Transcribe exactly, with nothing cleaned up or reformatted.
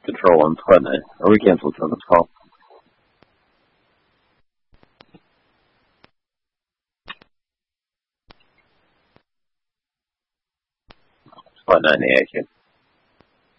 Control on Spot nine. Are we canceled from this call? Spot nine, the A Q.